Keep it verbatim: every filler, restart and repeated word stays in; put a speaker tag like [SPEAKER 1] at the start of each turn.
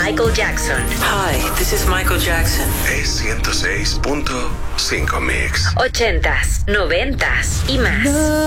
[SPEAKER 1] Michael Jackson.
[SPEAKER 2] Hi, this is Michael Jackson.
[SPEAKER 3] Es ciento seis punto cinco Mix.
[SPEAKER 1] Ochentas, noventas y más.